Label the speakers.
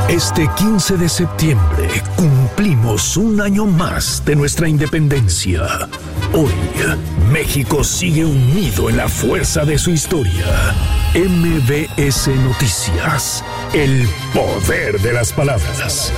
Speaker 1: Este 15 de septiembre cumplimos un año más de nuestra independencia. Hoy, México sigue unido en la fuerza de su historia. MBS Noticias, el poder de las palabras.